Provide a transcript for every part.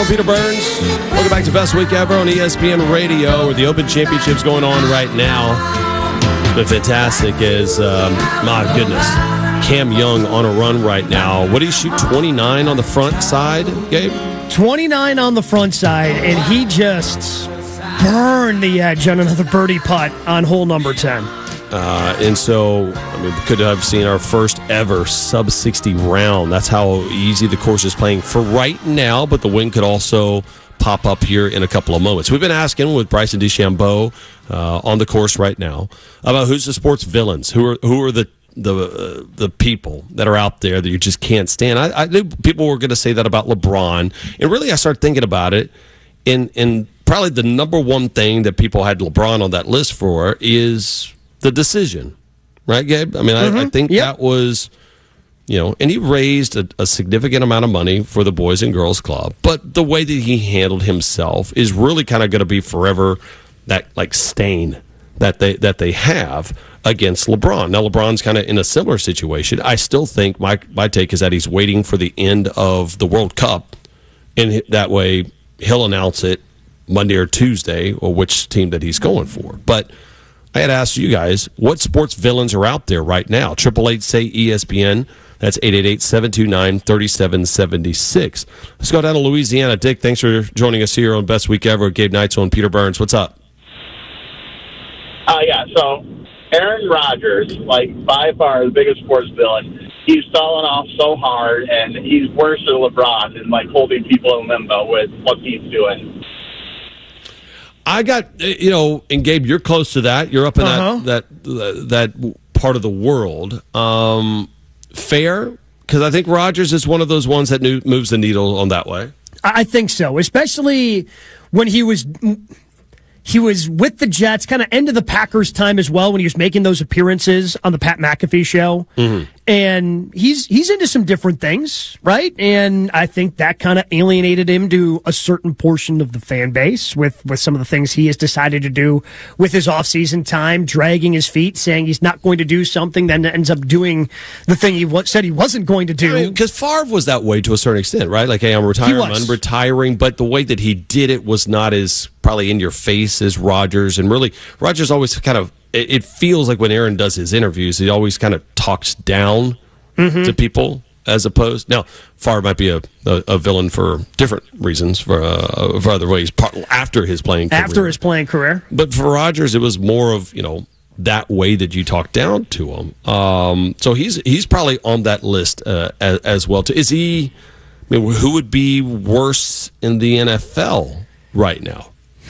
on Peter Burns. Welcome back to Best Week Ever on ESPN Radio, where the Open Championship's going on right now. It's been fantastic as, my goodness, Cam Young on a run right now. What did he shoot, 29 on the front side, Gabe? 29 on the front side, and he just burned the edge on another birdie putt on hole number 10. And so, we could have seen our first ever sub-60 round. That's how easy the course is playing for right now, but the wind could also pop up here in a couple of moments. We've been asking with Bryson DeChambeau on the course right now about who's the sports villains, who are the people that are out there that you just can't stand. I knew people were going to say that about LeBron, and really I started thinking about it, and probably the number one thing that people had LeBron on that list for is the decision, right, Gabe? I mean, I think that was, and he raised a significant amount of money for the Boys and Girls Club, but the way that he handled himself is really kind of going to be forever that stain that they have against LeBron. Now, LeBron's kind of in a similar situation. I still think my take is that he's waiting for the end of the World Cup, and that way he'll announce it Monday or Tuesday or which team that he's going for. But I had asked you guys, what sports villains are out there right now? 888-SAY-ESPN. That's 888-729-3776. Let's go down to Louisiana. Dick, thanks for joining us here on Best Week Ever. Gabe Knights on Peter Burns. What's up? So Aaron Rodgers, by far the biggest sports villain. He's falling off so hard, and he's worse than LeBron and holding people in limbo with what he's doing. I got, and Gabe, you're close to that. You're up in that part of the world. Fair? Because I think Rodgers is one of those ones that moves the needle on that way. I think so, especially when he was with the Jets, kind of end of the Packers time as well, when he was making those appearances on the Pat McAfee show. Mm-hmm. And he's into some different things, right? And I think that kind of alienated him to a certain portion of the fan base with some of the things he has decided to do with his offseason time, dragging his feet, saying he's not going to do something, then ends up doing the thing he said he wasn't going to do. Because Favre was that way to a certain extent, right? Hey, I'm retiring, but the way that he did it was not as probably in your face as Rodgers. And really, Rodgers always kind of, it feels like when Aaron does his interviews, he always kind of talks down to people as opposed. Now, Favre might be a villain for different reasons, for other ways, after his playing career. But for Rodgers, it was more of, that way that you talk down to him. So he's probably on that list as well, too. Is he, who would be worse in the NFL right now?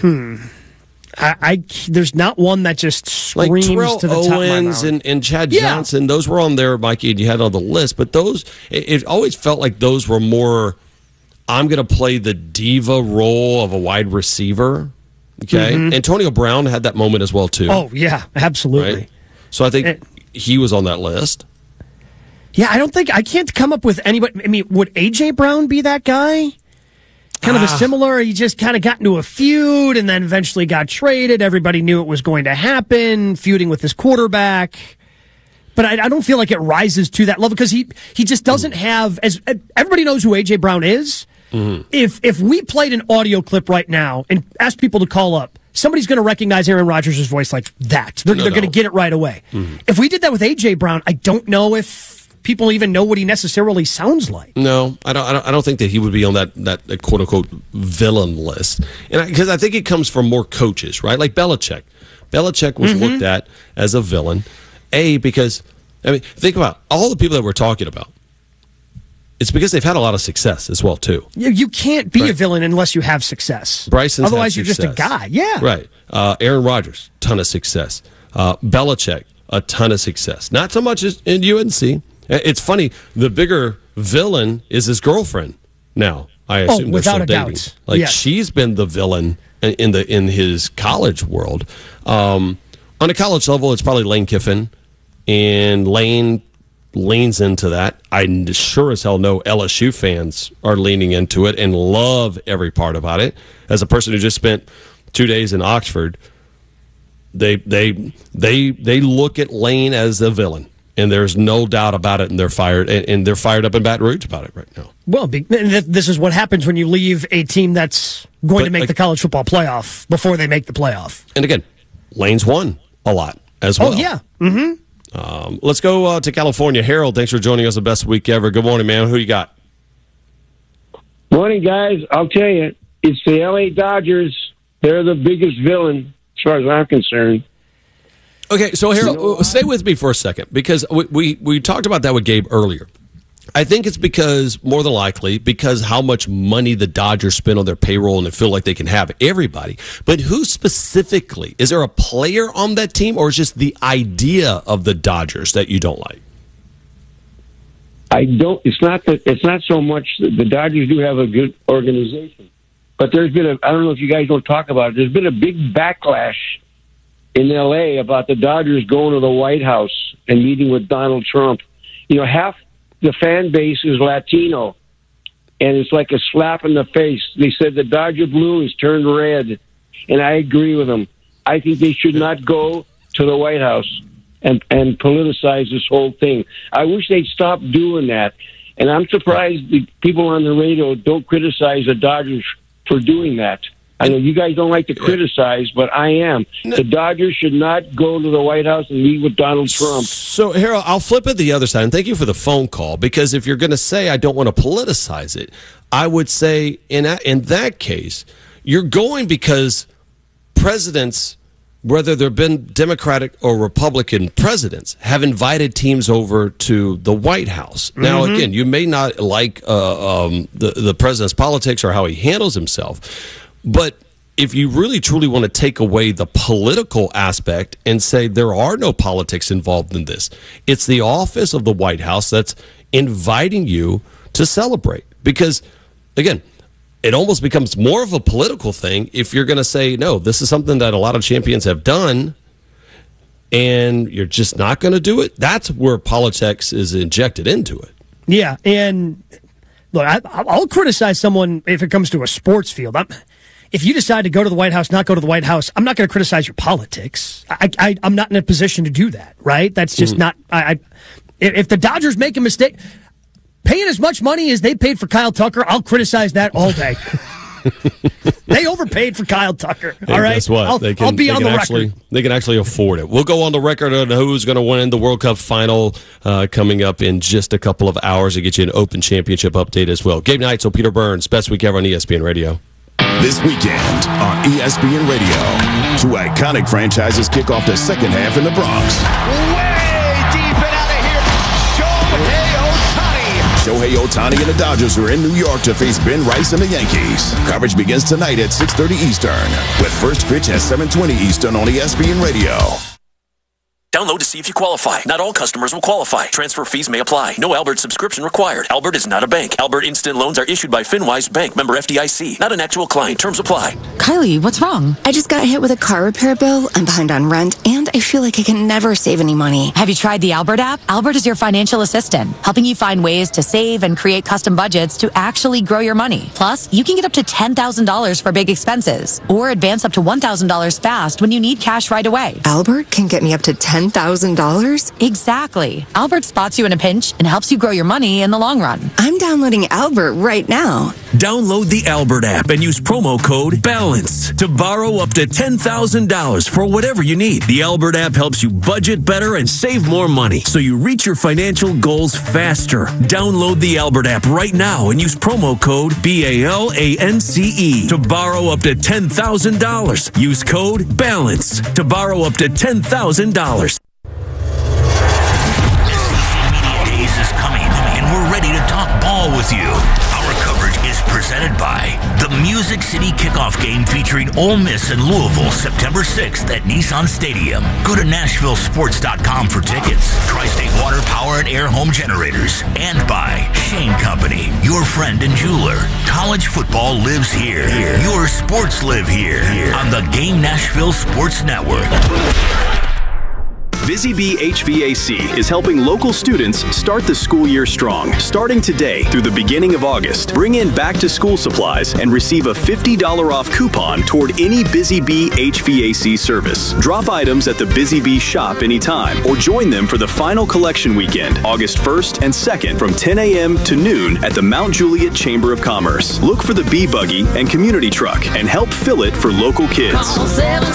There's not one that just screams Terrell to the top Owens of my and Chad Johnson. Those were on there, Mikey, and you had on the list. But those, it always felt like those were more, I'm going to play the diva role of a wide receiver. Okay? Mm-hmm. Antonio Brown had that moment as well, too. Oh, yeah, absolutely. Right? So I think he was on that list. Yeah, I can't come up with anybody. Would A.J. Brown be that guy? Kind of a similar, he just kind of got into a feud and then eventually got traded. Everybody knew it was going to happen, feuding with his quarterback. But I don't feel like it rises to that level because he just doesn't have, as everybody knows who A.J. Brown is. Mm-hmm. If we played an audio clip right now and asked people to call up, somebody's going to recognize Aaron Rodgers' voice like that. They're going to get it right away. Mm-hmm. If we did that with A.J. Brown, I don't know if people even know what he necessarily sounds like. No, I don't think that he would be on that quote unquote villain list, and because I think it comes from more coaches, right? Like Belichick. Belichick was looked at as a villain, because think about all the people that we're talking about. It's because they've had a lot of success as well too. You can't be a villain unless you have success. Bryson's otherwise you're just a guy. Yeah, right. Aaron Rodgers, ton of success. Belichick, a ton of success. Not so much as in UNC. It's funny. The bigger villain is his girlfriend now. I assume they're still dating. Doubt. She's been the villain in his college world. On a college level, it's probably Lane Kiffin, and Lane leans into that. I sure as hell know LSU fans are leaning into it and love every part about it. As a person who just spent 2 days in Oxford, they look at Lane as a villain. And there's no doubt about it, and they're fired up in Baton Rouge about it right now. Well, this is what happens when you leave a team that's going to make the college football playoff before they make the playoff. And again, Lane's won a lot as well. Oh, yeah. Mm-hmm. Let's go to California. Harold, thanks for joining us. The best week ever. Good morning, man. Who you got? Morning, guys. I'll tell you, it's the L.A. Dodgers. They're the biggest villain as far as I'm concerned. Okay, so Harold, stay with me for a second, because we talked about that with Gabe earlier. I think it's because, more than likely, because how much money the Dodgers spend on their payroll and they feel like they can have everybody. But who specifically? Is there a player on that team, or is just the idea of the Dodgers that you don't like? It's not so much that the Dodgers do have a good organization, but there's been I don't know if you guys don't talk about it, there's been a big backlash in L.A. about the Dodgers going to the White House and meeting with Donald Trump. Half the fan base is Latino, and it's like a slap in the face. They said the Dodger blue is turned red, and I agree with them. I think they should not go to the White House and politicize this whole thing. I wish they'd stop doing that, and I'm surprised the people on the radio don't criticize the Dodgers for doing that. I know you guys don't like to criticize, but I am. The Dodgers should not go to the White House and meet with Donald Trump. So, Harold, I'll flip it the other side, and thank you for the phone call, because if you're going to say I don't want to politicize it, I would say in that case, you're going because presidents, whether they've been Democratic or Republican presidents, have invited teams over to the White House. Now, again, you may not like the president's politics or how he handles himself, but if you really truly want to take away the political aspect and say there are no politics involved in this, it's the office of the White House that's inviting you to celebrate. Because, again, it almost becomes more of a political thing if you're going to say, no, this is something that a lot of champions have done, and you're just not going to do it. That's where politics is injected into it. Yeah, and look, I'll criticize someone if it comes to a sports field. If you decide to go to the White House, not go to the White House, I'm not going to criticize your politics. I'm not in a position to do that, right? That's just not... If the Dodgers make a mistake, paying as much money as they paid for Kyle Tucker, I'll criticize that all day. They overpaid for Kyle Tucker, all right? Guess what? I'll be on the record. They can actually afford it. We'll go on the record on who's going to win the World Cup final coming up in just a couple of hours to get you an Open Championship update as well. Gabe Knight, so Peter Burns, best week ever on ESPN Radio. This weekend on ESPN Radio, two iconic franchises kick off the second half in the Bronx. Way deep and out of here, Shohei Ohtani and the Dodgers are in New York to face Ben Rice and the Yankees. Coverage begins tonight at 6:30 Eastern, with first pitch at 7:20 Eastern on ESPN Radio. Download to see if you qualify. Not all customers will qualify. Transfer fees may apply. No Albert subscription required. Albert is not a bank. Albert Instant Loans are issued by FinWise Bank, member FDIC. Not an actual client. Terms apply. Kylie, what's wrong? I just got hit with a car repair bill. I'm behind on rent, and I feel like I can never save any money. Have you tried the Albert app? Albert is your financial assistant, helping you find ways to save and create custom budgets to actually grow your money. Plus, you can get up to $10,000 for big expenses, or advance up to $1,000 fast when you need cash right away. Albert can get me up to $10,000? Exactly. Albert spots you in a pinch and helps you grow your money in the long run. I'm downloading Albert right now. Download the Albert app and use promo code BALANCE to borrow up to $10,000 for whatever you need. The Albert app helps you budget better and save more money so you reach your financial goals faster. Download the Albert app right now and use promo code BALANCE to borrow up to $10,000. Use code BALANCE to borrow up to $10,000. is coming, and we're ready to talk ball with you. Our coverage is presented by the Music City Kickoff Game featuring Ole Miss and Louisville, September 6th at Nissan Stadium. Go to NashvilleSports.com for tickets. Tri-State Water Power and Air Home Generators. And by Shane Company, your friend and jeweler. College football lives here. Your sports live here. On the Game Nashville Sports Network. Busy Bee HVAC is helping local students start the school year strong. Starting today through the beginning of August, bring in back-to-school supplies and receive a $50 off coupon toward any Busy Bee HVAC service. Drop items at the Busy Bee shop anytime or join them for the final collection weekend, August 1st and 2nd from 10 a.m. to noon at the Mount Juliet Chamber of Commerce. Look for the Bee Buggy and community truck and help fill it for local kids. Call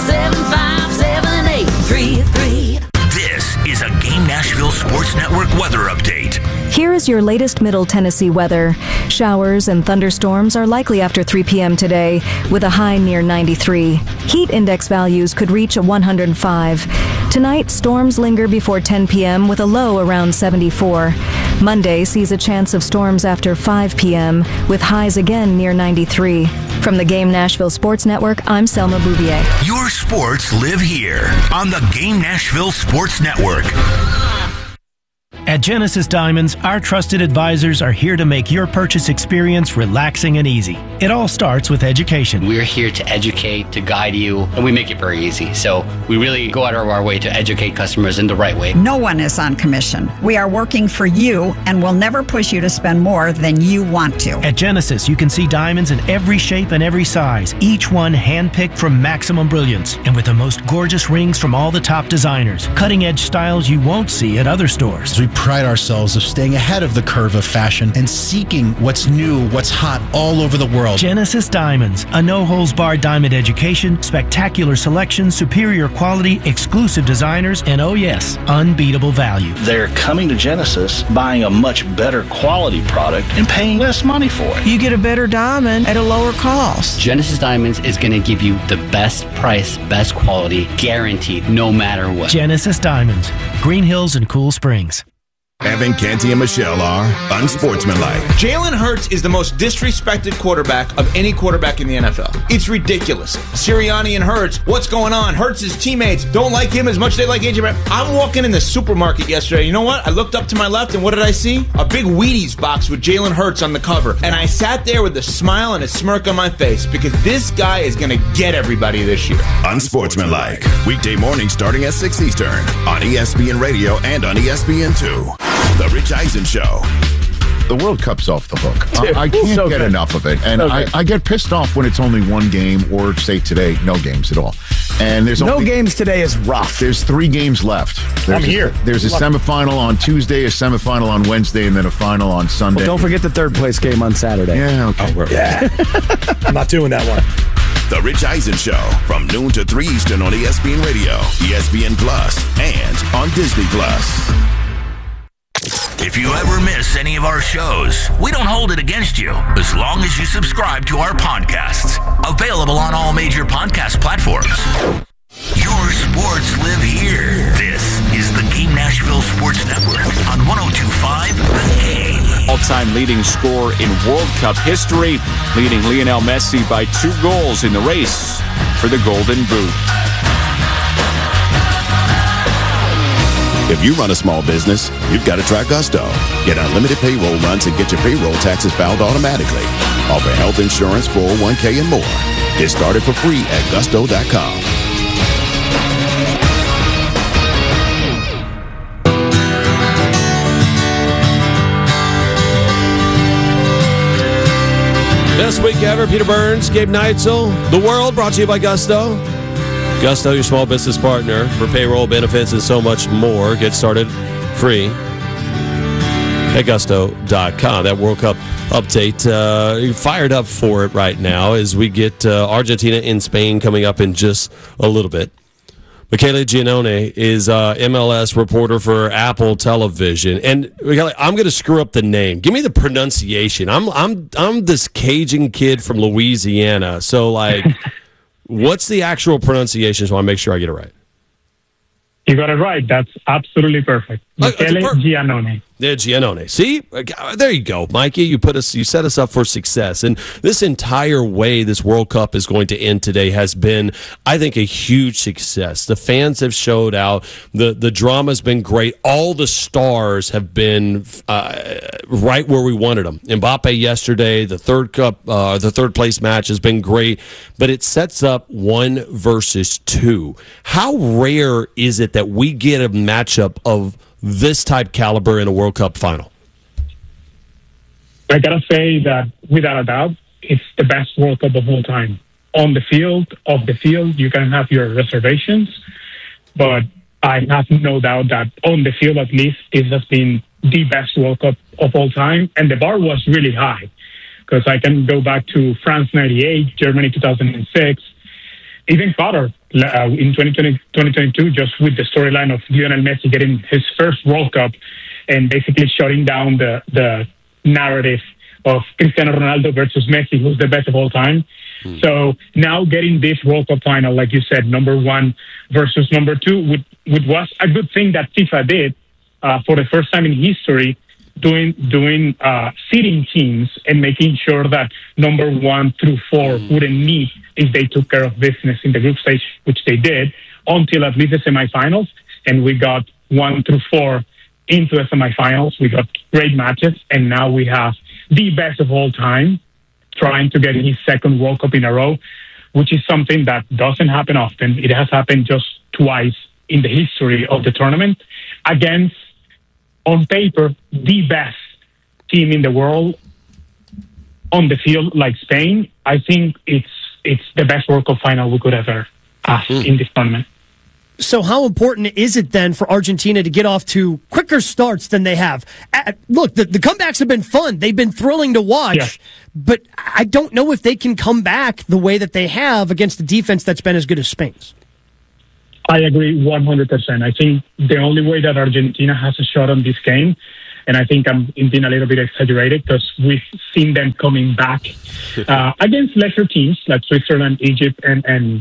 775-7833. This is a Game Nashville Sports Network weather update. Here is your latest Middle Tennessee weather. Showers and thunderstorms are likely after 3 p.m. today, with a high near 93. Heat index values could reach a 105. Tonight, storms linger before 10 p.m. with a low around 74. Monday sees a chance of storms after 5 p.m. with highs again near 93. From the Game Nashville Sports Network, I'm Selma Bouvier. Your sports live here on the Game Nashville Sports Network. At Genesis Diamonds, our trusted advisors are here to make your purchase experience relaxing and easy. It all starts with education. We're here to educate, to guide you, and we make it very easy. So we really go out of our way to educate customers in the right way. No one is on commission. We are working for you and will never push you to spend more than you want to. At Genesis, you can see diamonds in every shape and every size, each one handpicked from maximum brilliance, and with the most gorgeous rings from all the top designers. Cutting-edge styles you won't see at other stores. We pride ourselves of staying ahead of the curve of fashion and seeking what's new, what's hot all over the world. Genesis Diamonds, a no-holds-barred diamond education, spectacular selection, superior quality, exclusive designers, and oh yes, unbeatable value. They're coming to Genesis, buying a much better quality product and paying less money for it. You get a better diamond at a lower cost. Genesis Diamonds is going to give you the best price, best quality, guaranteed, no matter what. Genesis Diamonds, Green Hills and Cool Springs. Evan, Canty, and Michelle are unsportsmanlike. Jalen Hurts is the most disrespected quarterback of any quarterback in the NFL. It's ridiculous. Sirianni and Hurts, what's going on? Hurts' teammates don't like him as much as they like AJ Brown. I'm walking in the supermarket yesterday. You know what? I looked up to my left, and what did I see? A big Wheaties box with Jalen Hurts on the cover. And I sat there with a smile and a smirk on my face because this guy is going to get everybody this year. Unsportsmanlike. Weekday mornings starting at 6 Eastern on ESPN Radio and on ESPN2. The Rich Eisen Show. The World Cup's off the hook. I can't get enough of it. And I get pissed off when it's only one game or, say, today, no games at all. And there's no games today is rough. There's 3 games left. I'm here. There's a semifinal on Tuesday, a semifinal on Wednesday, and then a final on Sunday. Well, don't forget the third place game on Saturday. Yeah, okay. I'm not doing that one. The Rich Eisen Show from noon to 3 Eastern on ESPN Radio, ESPN Plus, and on Disney Plus. If you ever miss any of our shows, we don't hold it against you as long as you subscribe to our podcasts. Available on all major podcast platforms. Your sports live here. This is the Game Nashville Sports Network on 102.5 The Game. All-time leading scorer in World Cup history, leading Lionel Messi by 2 goals in the race for the Golden Boot. If you run a small business, you've got to try Gusto. Get unlimited payroll runs and get your payroll taxes filed automatically. Offer health insurance, 401k, and more. Get started for free at gusto.com. Best week ever. Peter Burns, Gabe Neitzel. The World brought to you by Gusto. Gusto, your small business partner for payroll, benefits, and so much more. Get started free at gusto.com. That World Cup update, you're fired up for it right now as we get Argentina and Spain coming up in just a little bit. Michele Giannone is MLS reporter for Apple Television, and I'm going to screw up the name. Give me the pronunciation. I'm this Cajun kid from Louisiana, so like. What's the actual pronunciation so I make sure I get it right? You got it right. That's absolutely perfect. Michele Giannone. Yeah, Giannone. See, there you go, Mikey. You set us up for success. And this entire way this World Cup is going to end today has been, I think, a huge success. The fans have showed out. The drama's been great. All the stars have been right where we wanted them. Mbappe yesterday, the third place match has been great, but it sets up 1 versus 2. How rare is it that we get a matchup of this type caliber in a World Cup final? I gotta say that without a doubt, it's the best World Cup of all time. On the field, off the field, you can have your reservations, but I have no doubt that on the field, at least, it has been the best World Cup of all time, and the bar was really high, because I can go back to France 98, Germany 2006, even Qatar in 2022, just with the storyline of Lionel Messi getting his first World Cup and basically shutting down the narrative of Cristiano Ronaldo versus Messi, who's the best of all time. So now getting this World Cup final, like you said, number 1 versus number 2, was a good thing that FIFA did for the first time in history, doing seeding teams and making sure that number 1 through 4 wouldn't meet if they took care of business in the group stage, which they did, until at least the semifinals. And we got 1 through 4 into the semifinals. We got great matches, and now we have the best of all time trying to get his second World Cup in a row, which is something that doesn't happen often. It has happened just twice in the history of the tournament against, on paper, the best team in the world. On the field, like Spain, I think it's the best World Cup final we could ever have in this tournament. So how important is it then for Argentina to get off to quicker starts than they have? Look, the comebacks have been fun. They've been thrilling to watch, but I don't know if they can come back the way that they have against a defense that's been as good as Spain's. I agree 100%. I think the only way that Argentina has a shot on this game, and I think I'm being a little bit exaggerated because we've seen them coming back against lesser teams like Switzerland, Egypt, and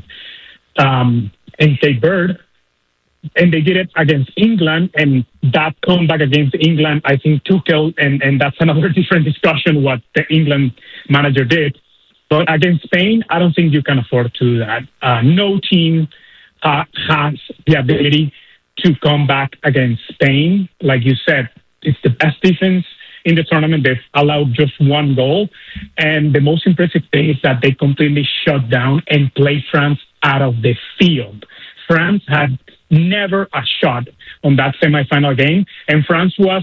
Cape Verde. And they did it against England, and that comeback against England, I think, Tuchel, and that's another different discussion what the England manager did. But against Spain, I don't think you can afford to do that. No team has the ability to come back against Spain. Like you said, it's the best defense in the tournament. They've allowed just 1 goal. And the most impressive thing is that they completely shut down and played France out of the field. France had never a shot on that semifinal game. And France was,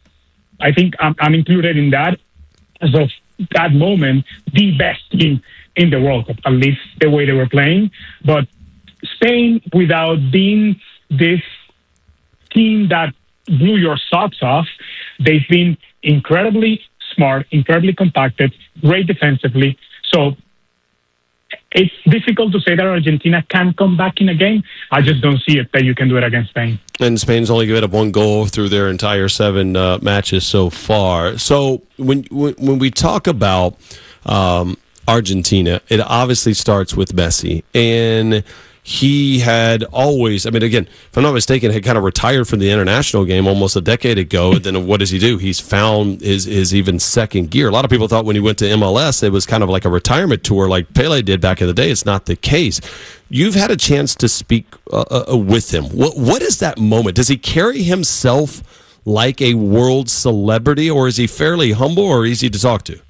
I think I'm included in that, as of that moment, the best team in the World Cup, at least the way they were playing. But Spain, without being this team that blew your socks off, they've been incredibly smart, incredibly compacted, great defensively. So it's difficult to say that Argentina can come back in a game. I just don't see it that you can do it against Spain. And Spain's only given up 1 goal through their entire 7 matches so far. So when we talk about Argentina, it obviously starts with Messi. And he had always, I mean, again, if I'm not mistaken, had kind of retired from the international game almost a decade ago. And then what does he do? He's found his even second gear. A lot of people thought when he went to MLS, it was kind of like a retirement tour like Pele did back in the day. It's not the case. You've had a chance to speak with him. What is that moment? Does he carry himself like a world celebrity, or is he fairly humble or easy to talk to?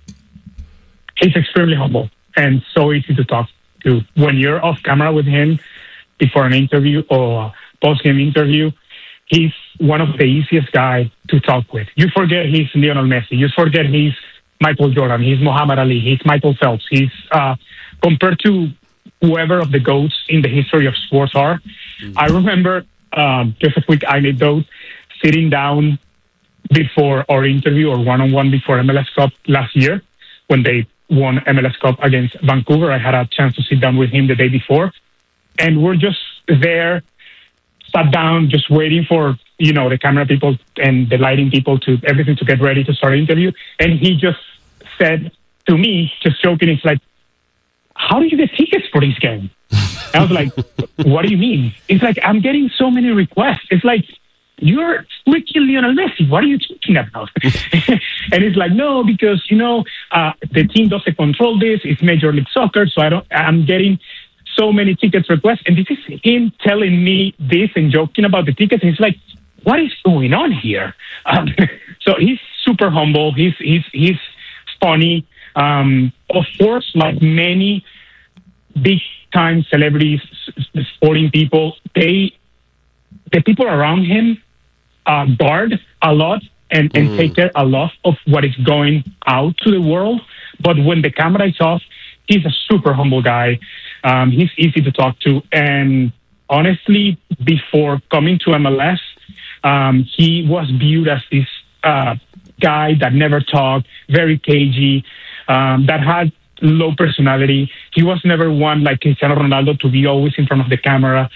He's extremely humble and so easy to talk to. When you're off camera with him before an interview or a post-game interview, he's one of the easiest guys to talk with. You forget he's Lionel Messi. You forget he's Michael Jordan. He's Muhammad Ali. He's Michael Phelps. He's compared to whoever of the GOATs in the history of sports are. I remember, just a quick anecdote, sitting down before our interview or one-on-one before MLS Cup last year when they won MLS Cup against Vancouver. I had a chance to sit down with him the day before, and we're just there, sat down, just waiting for, you know, the camera people and the lighting people to everything to get ready to start the interview. And he just said to me, just joking, it's like, how do you get tickets for this game? I was like, what do you mean? It's like, I'm getting so many requests. It's like, you're freaking Lionel Messi. What are you talking about? And it's like, no, because, the team doesn't control this. It's Major League Soccer, so I'm getting so many tickets requests. And this is him telling me this and joking about the tickets. And it's like, what is going on here? So he's super humble. He's funny. Of course, like many big-time celebrities, sporting people, the people around him guard a lot and take care a lot of what is going out to the world. But when the camera is off, he's a super humble guy. He's easy to talk to. And honestly, before coming to MLS, he was viewed as this guy that never talked, very cagey, that had low personality. He was never one like Cristiano Ronaldo to be always in front of the camera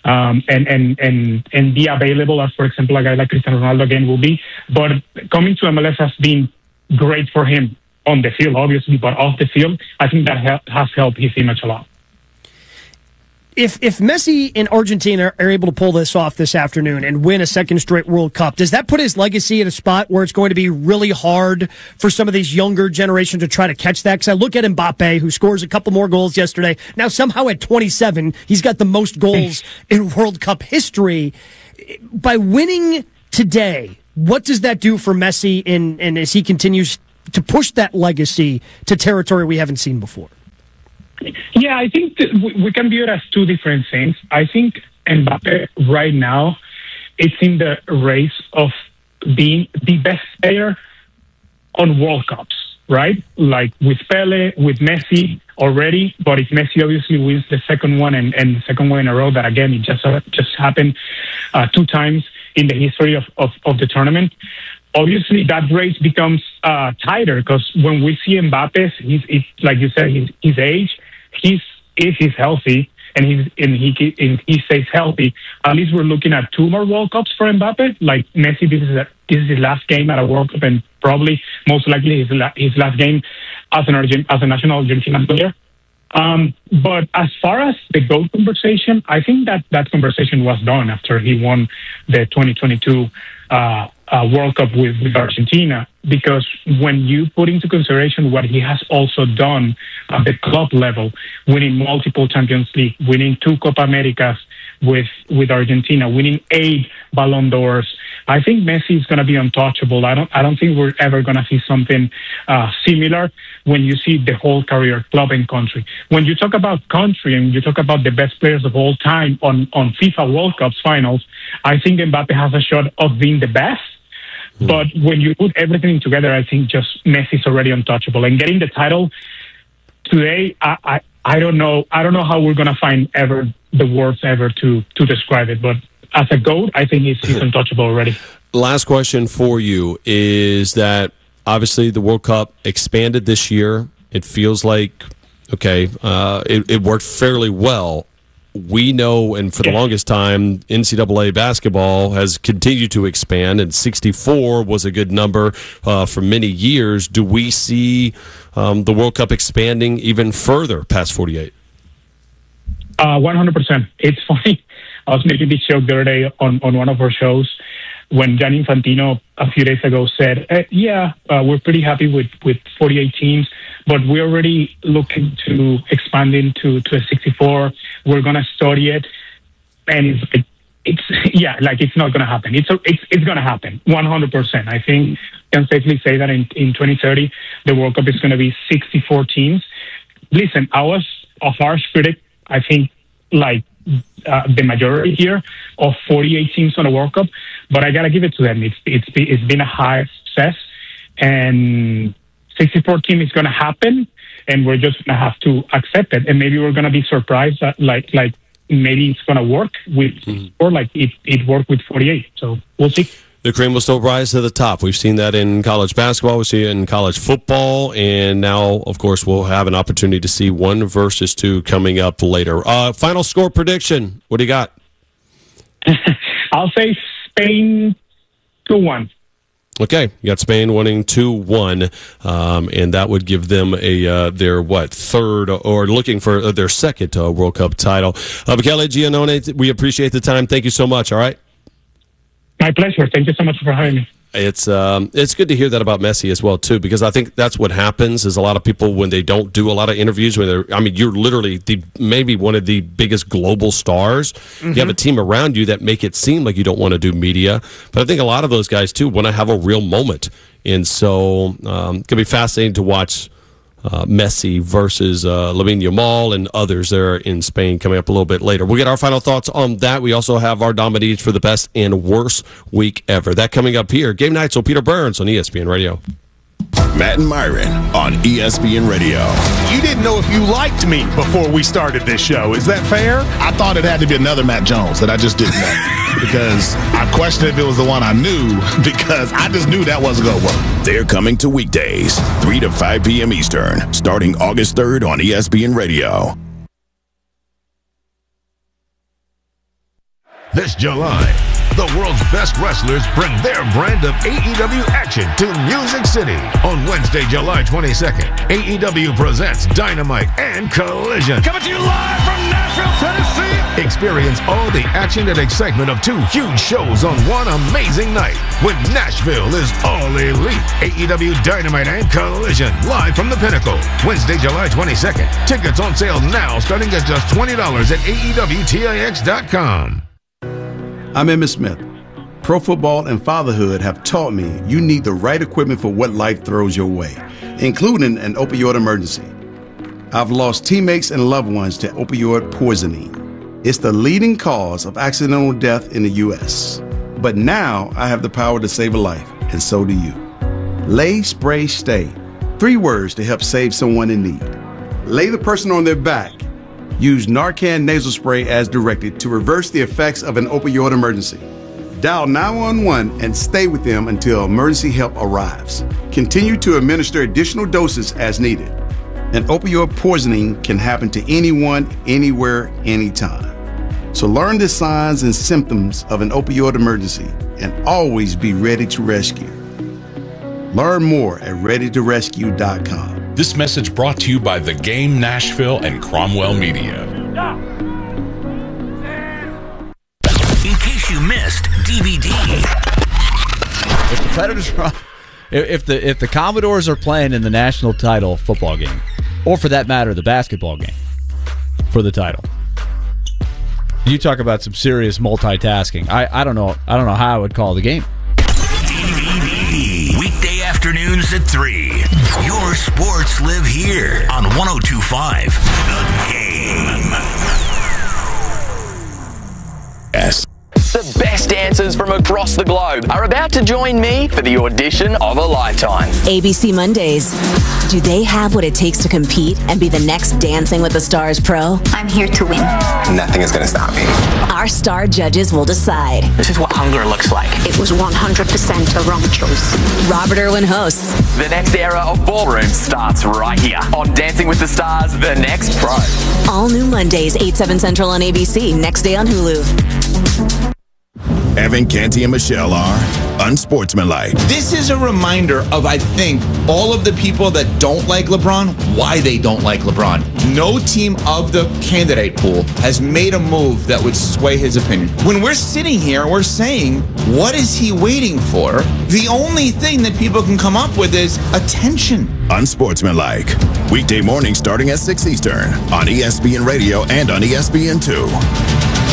and be available, as for example a guy like Cristiano Ronaldo again will be. But coming to MLS has been great for him on the field, obviously, but off the field, I think that has helped his image a lot. If Messi and Argentina are able to pull this off this afternoon and win a second straight World Cup, does that put his legacy at a spot where it's going to be really hard for some of these younger generation to try to catch that? Because I look at Mbappe, who scores a couple more goals yesterday. Now, somehow at 27, he's got the most goals in World Cup history. By winning today, what does that do for Messi and as he continues to push that legacy to territory we haven't seen before? Yeah, I think that we can view it as two different things. I think Mbappe right now is in the race of being the best player on World Cups, right? Like with Pele, with Messi already, but if Messi obviously wins the second one and the second one in a row, that again, it just happened 2 times in the history of the tournament. Obviously, that race becomes tighter because when we see Mbappe, he's like you said, his age, if he's healthy and he stays healthy, at least we're looking at 2 more World Cups for Mbappe. Like Messi, this is his last game at a World Cup, and probably most likely his last game as a national Argentinian player. But as far as the GOAT conversation, I think that conversation was done after he won the 2022 World Cup with Argentina, because when you put into consideration what he has also done at the club level, winning multiple Champions League, winning 2 Copa Americas with Argentina, winning 8 Ballon d'Ors, I think Messi is going to be untouchable. I don't think we're ever going to see something similar when you see the whole career, club and country. When you talk about country and you talk about the best players of all time on FIFA World Cups finals, I think Mbappe has a shot of being the best. But when you put everything together, I think just Messi's already untouchable. And getting the title today, I don't know how we're going to find ever the words ever to describe it. But as a GOAT, I think he's untouchable already. Last question for you is that obviously the World Cup expanded this year. It feels like, okay, it worked fairly well. We know, and for the longest time, NCAA basketball has continued to expand, and 64 was a good number for many years. Do we see the World Cup expanding even further past 48? 100%. It's funny. I was making this joke the other day on one of our shows when Gianni Infantino a few days ago said, we're pretty happy with 48 teams, but we're already looking to expand into a 64. We're going to study it. And it's not going to happen. It's going to happen 100%. I think I can safely say that in 2030, the World Cup is going to be 64 teams. Listen, I was a harsh critic. I think like the majority here of 48 teams on the World Cup, but I got to give it to them. It's been a high success, and 64 team is going to happen, and we're just going to have to accept it. And maybe we're going to be surprised that like maybe it's going to work or like it worked with 48. So we'll see. The cream will still rise to the top. We've seen that in college basketball. We see it in college football. And now, of course, we'll have an opportunity to see 1 versus 2 coming up later. Final score prediction. What do you got? I'll say Spain 2-1. Okay, you got Spain winning 2-1, and that would give them their third or looking for their second World Cup title. Michele Giannone, we appreciate the time. Thank you so much. All right. My pleasure. Thank you so much for having me. It's good to hear that about Messi as well too, because I think that's what happens is a lot of people when they don't do a lot of interviews, you're literally maybe one of the biggest global stars. Mm-hmm. You have a team around you that make it seem like you don't want to do media, but I think a lot of those guys too want to have a real moment, and so it can be fascinating to watch Messi versus Lamine Yamal and others there in Spain coming up a little bit later. We'll get our final thoughts on that. We also have our nominees for the best and worst week ever. That coming up here. Game Nights with Peter Burns on ESPN Radio. Matt and Myron on ESPN Radio. You didn't know if you liked me before we started this show. Is that fair? I thought it had to be another Matt Jones that I just didn't know. Because I questioned if it was the one I knew, because I just knew that wasn't going to work. They're coming to weekdays, 3 to 5 p.m. Eastern, starting August 3rd on ESPN Radio. This July, the world's best wrestlers bring their brand of AEW action to Music City. On Wednesday, July 22nd, AEW presents Dynamite and Collision. Coming to you live from Nashville, Tennessee. Experience all the action and excitement of 2 huge shows on one amazing night when Nashville is all elite. AEW Dynamite and Collision, live from the Pinnacle. Wednesday, July 22nd. Tickets on sale now, starting at just $20 at AEWTIX.com. I'm Emmitt Smith. Pro football and fatherhood have taught me you need the right equipment for what life throws your way, including an opioid emergency. I've lost teammates and loved ones to opioid poisoning. It's the leading cause of accidental death in the U.S. But now I have the power to save a life, and so do you. Lay, Spray, Stay. 3 words to help save someone in need. Lay the person on their back. Use Narcan nasal spray as directed to reverse the effects of an opioid emergency. Dial 911 and stay with them until emergency help arrives. Continue to administer additional doses as needed. An opioid poisoning can happen to anyone, anywhere, anytime. So learn the signs and symptoms of an opioid emergency and always be ready to rescue. Learn more at readytorescue.com. This message brought to you by The Game Nashville and Cromwell Media. In case you missed DVD. If the Predators are, if the Commodores are playing in the national title football game, or for that matter, the basketball game for the title, you talk about some serious multitasking. I don't know how I would call the game. Weekday afternoons at 3. Your sports live here on 102.5 The Game. Yes. The best dancers from across the globe are about to join me for the audition of a lifetime. ABC Mondays. Do they have what it takes to compete and be the next Dancing with the Stars pro? I'm here to win. Nothing is going to stop me. Our star judges will decide. This is what hunger looks like. It was 100% a wrong choice. Robert Irwin hosts. The next era of ballroom starts right here on Dancing with the Stars, The Next Pro. All new Mondays, 8/7 Central on ABC. Next day on Hulu. Evan Canty and Michelle are unsportsmanlike. This is a reminder of, I think, all of the people that don't like LeBron, why they don't like LeBron. No team of the candidate pool has made a move that would sway his opinion. When we're sitting here, we're saying, what is he waiting for? The only thing that people can come up with is attention. Unsportsmanlike. Weekday morning starting at 6 Eastern on ESPN Radio and on ESPN2.